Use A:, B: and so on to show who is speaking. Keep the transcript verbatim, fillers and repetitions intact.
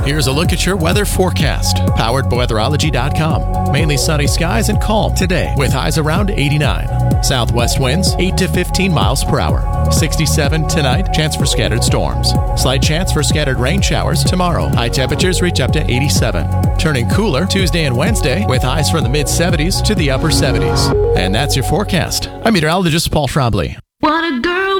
A: Here's a look at your weather forecast, powered by weatherology dot com. Mainly sunny skies and calm today, with highs around eighty-nine. Southwest winds eight to fifteen miles per hour. sixty-seven tonight, chance for scattered storms. Slight chance for scattered rain showers tomorrow. High temperatures reach up to eighty-seven. Turning cooler Tuesday and Wednesday, with highs from the mid seventies to the upper seventies. And that's your forecast. I'm meteorologist Paul Schrabley.
B: What a girl.